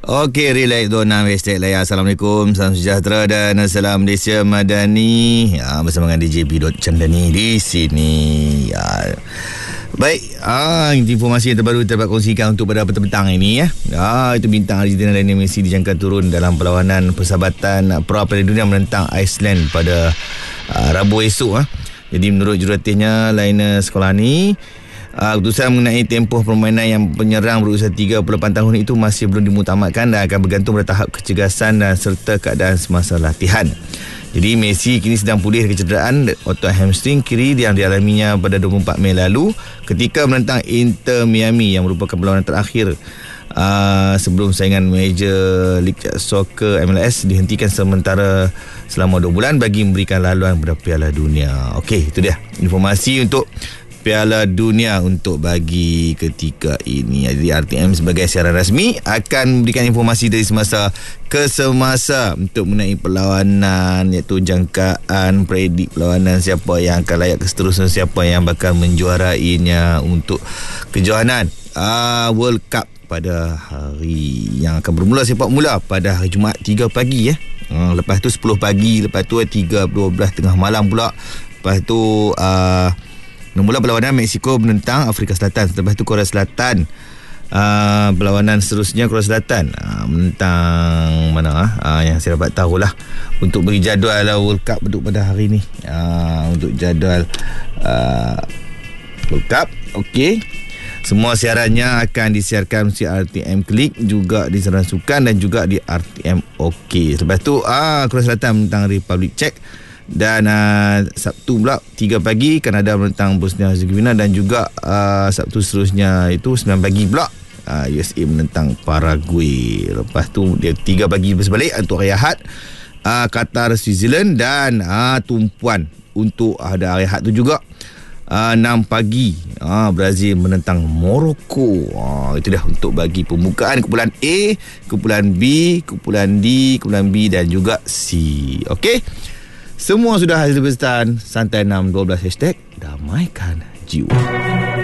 Okey, relax dona hashtag layan. Assalamualaikum, salam sejahtera dan salam Malaysia Madani. Bersama dengan DJ P. Chandani di sini. Baik, informasi yang terbaru kita dapat kongsikan untuk pada petang ini ya. Itu bintang Argentina Lionel Messi dijangka turun dalam perlawanan persahabatan Pra Piala Dunia menentang Iceland pada Rabu esok. Jadi menurut jurulatihnya Lionel Scolani, keputusan mengenai tempoh permainan yang penyerang berusia 38 tahun itu masih belum dimuktamadkan dan akan bergantung pada tahap kecergasan dan serta keadaan semasa latihan. Jadi Messi kini sedang pulih dari kecederaan otot hamstring kiri yang dialaminya pada 24 Mei lalu ketika menentang Inter Miami yang merupakan perlawanan terakhir sebelum saingan Major League Soccer MLS dihentikan sementara selama 2 bulan bagi memberikan laluan kepada Piala Dunia. Okey, itu dia informasi untuk Piala Dunia untuk bagi ketika ini. Jadi RTM sebagai siaran rasmi akan memberikan informasi dari semasa ke semasa untuk mengenai perlawanan, iaitu jangkaan, predik perlawanan, siapa yang akan layak ke seterusnya, siapa yang bakal menjuarainya untuk kejohanan World Cup pada hari yang akan bermula sepak mula pada hari Jumaat 3 pagi lepas tu 10 pagi, lepas tu 3:12 tengah malam pula, lepas tu mula perlawanan Mexico menentang Afrika Selatan. Lepas tu Korea Selatan, perlawanan seterusnya Korea Selatan menentang mana yang saya dapat tahulah untuk beri jadual World Cup untuk pada hari ni. Untuk jadual World Cup. Okey, semua siarannya akan disiarkan di RTM Klik, juga di Saluran Sukan dan juga di RTM OK. Lepas tu Korea Selatan menentang Republik Czech. Dan Sabtu pula 3 pagi Kanada menentang Bosnia Herzegovina, dan juga Sabtu seterusnya itu 9 pagi pula USA menentang Paraguay. Lepas tu dia 3 pagi berbalik untuk hari Ahad Qatar Switzerland, dan tumpuan untuk ada hari Ahad tu juga 6 pagi Brazil menentang Morocco. Itu dah untuk bagi pembukaan kumpulan A, kumpulan B, kumpulan D, kumpulan B dan juga C. Okey, semua sudah hasil pesertaan. Santai 612 #damaikan jiwa.